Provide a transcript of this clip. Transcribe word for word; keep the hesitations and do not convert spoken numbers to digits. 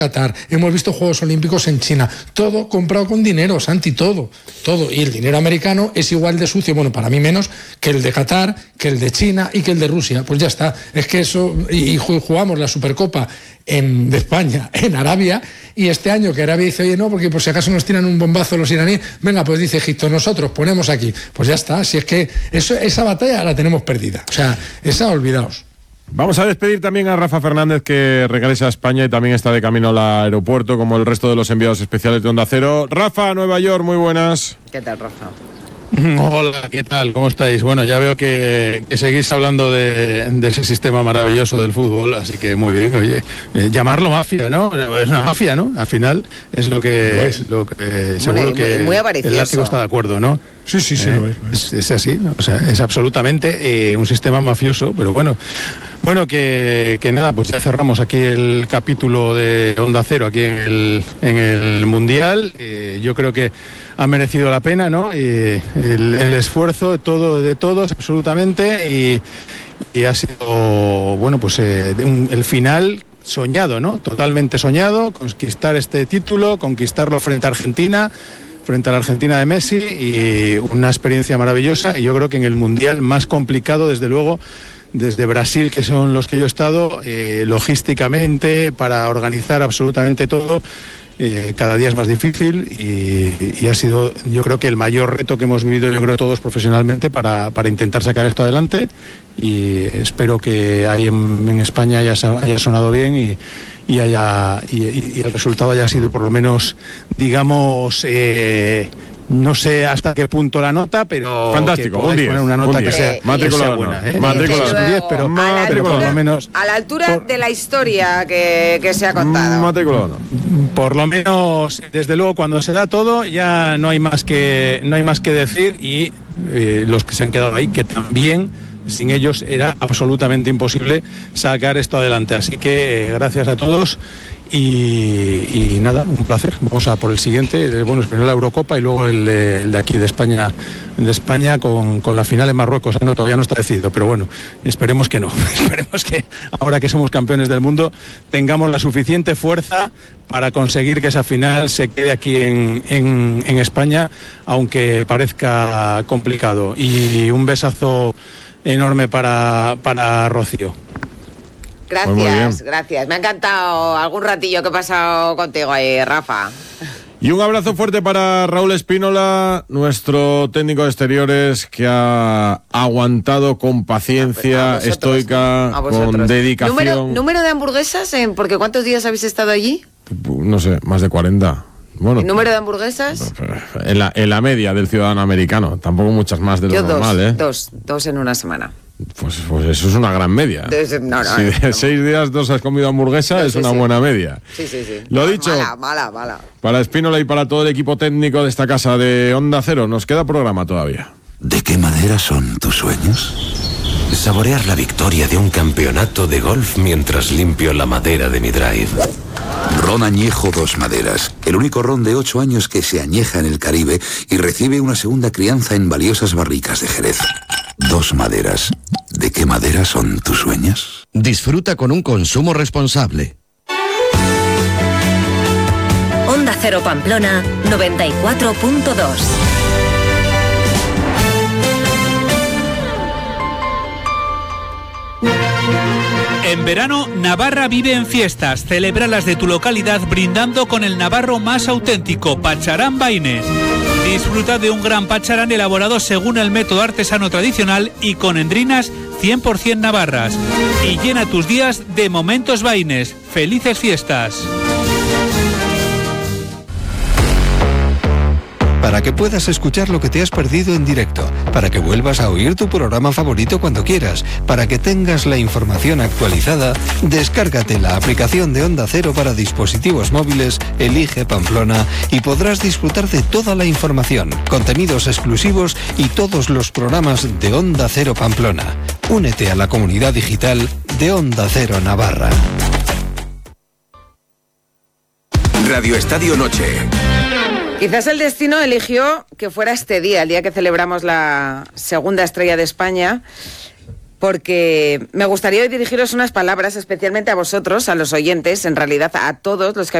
Qatar, hemos visto Juegos Olímpicos en China, todo comprado con dinero, Santi, todo, todo, y el dinero americano es igual de sucio, bueno, para mí menos, que el de Qatar, que el de China y que el de Rusia, pues ya está, es que eso, y, y jugamos la Supercopa en, de España en Arabia, y este año que Arabia dice, oye, no, porque por si acaso nos tiran un bombazo los iraníes, venga, pues dice Egipto, nosotros ponemos aquí, pues ya está, si es que eso, esa batalla la tenemos perdida, o sea, esa olvidaos. Vamos a despedir también a Rafa Fernández, que regresa a España y también está de camino al aeropuerto, como el resto de los enviados especiales de Onda Cero. Rafa, Nueva York, muy buenas. ¿Qué tal, Rafa? Hola, ¿qué tal? ¿Cómo estáis? Bueno, ya veo que, que seguís hablando de, de ese sistema maravilloso del fútbol, así que muy bien, oye, eh, llamarlo mafia, ¿no? Es una mafia, ¿no? Al final es lo que, es lo que eh, seguro muy, que muy el látigo está de acuerdo, ¿no? Sí, sí, sí, eh, lo es, lo es. es. Es así, ¿no? O sea, es absolutamente eh, un sistema mafioso, pero bueno, bueno que, que nada, pues ya cerramos aquí el capítulo de Onda Cero aquí en el, en el Mundial. Eh, yo creo que ha merecido la pena, ¿no? Y el, el esfuerzo de todo, de todos, absolutamente, y, y ha sido, bueno, pues eh, un, el final soñado, ¿no? Totalmente soñado, conquistar este título, conquistarlo frente a Argentina, frente a la Argentina de Messi, y una experiencia maravillosa, y yo creo que en el Mundial más complicado, desde luego, desde Brasil, que son los que yo he estado, eh, logísticamente, para organizar absolutamente todo. Eh, cada día es más difícil y, y ha sido, yo creo que el mayor reto que hemos vivido, yo creo todos profesionalmente, para, para intentar sacar esto adelante, y espero que ahí en, en España haya, haya sonado bien y, y, haya, y, y el resultado haya sido por lo menos, digamos, eh, no sé hasta qué punto la nota, pero fantástico, que un diez, poner una nota un que sea, eh, que sea buena, ¿eh? Matrícula diez, pero, a pero por lo menos a la altura por, de la historia que, que se ha contado. Matrícula no. Por lo menos, desde luego, cuando se da todo, ya no hay más que no hay más que decir, y eh, los que se han quedado ahí, que también sin ellos era absolutamente imposible sacar esto adelante. Así que eh, gracias a todos. Y, y nada, un placer. Vamos a por el siguiente. Bueno, primero la Eurocopa y luego el de, el de aquí de España, de España con, con la final en Marruecos. No, todavía no está decidido, pero bueno, esperemos que no. Esperemos que ahora que somos campeones del mundo tengamos la suficiente fuerza para conseguir que esa final se quede aquí en, en, en España, aunque parezca complicado. Y un besazo enorme para, para Rocío. Gracias, gracias. Me ha encantado algún ratillo que he pasado contigo ahí, Rafa. Y un abrazo fuerte para Raúl Espínola, nuestro técnico de exteriores, que ha aguantado con paciencia, a estoica, a con dedicación. ¿Número, número de hamburguesas? Eh, porque ¿cuántos días habéis estado allí? No sé, más de cuarenta. Bueno, ¿número de hamburguesas? En la, en la media del ciudadano americano, tampoco muchas más de lo Yo normal, dos, ¿eh? Dos, dos en una semana. Pues, pues eso es una gran media. Entonces, no, no, si de no. seis días dos has comido hamburguesa, no, es sí, una sí. buena media. Sí, sí, sí. Lo dicho, mala, mala, mala. Para Espínola y para todo el equipo técnico de esta casa de Onda Cero, nos queda programa todavía. ¿De qué madera son tus sueños? Saborear la victoria de un campeonato de golf mientras limpio la madera de mi drive. Ron Añejo Dos Maderas, el único ron de ocho años que se añeja en el Caribe y recibe una segunda crianza en valiosas barricas de Jerez. Dos Maderas. ¿De qué madera son tus sueños? Disfruta con un consumo responsable. Onda Cero Pamplona noventa y cuatro punto dos. En verano, Navarra vive en fiestas. Celébralas de tu localidad brindando con el navarro más auténtico, Pacharán Baines. Disfruta de un gran pacharán elaborado según el método artesano tradicional y con endrinas cien por ciento navarras. Y llena tus días de momentos Baines. ¡Felices fiestas! Para que puedas escuchar lo que te has perdido en directo, para que vuelvas a oír tu programa favorito cuando quieras, para que tengas la información actualizada, descárgate la aplicación de Onda Cero para dispositivos móviles, elige Pamplona y podrás disfrutar de toda la información, contenidos exclusivos y todos los programas de Onda Cero Pamplona. Únete a la comunidad digital de Onda Cero Navarra. Radio Estadio Noche. Quizás el destino eligió que fuera este día, el día que celebramos la segunda estrella de España, porque me gustaría hoy dirigiros unas palabras especialmente a vosotros, a los oyentes, en realidad a todos los que